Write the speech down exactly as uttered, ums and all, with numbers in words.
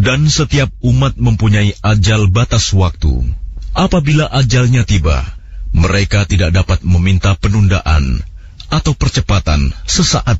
Dan setiap umat mempunyai ajal batas waktu. Apabila ajalnya tiba, mereka tidak dapat meminta penundaan atau percepatan sesaat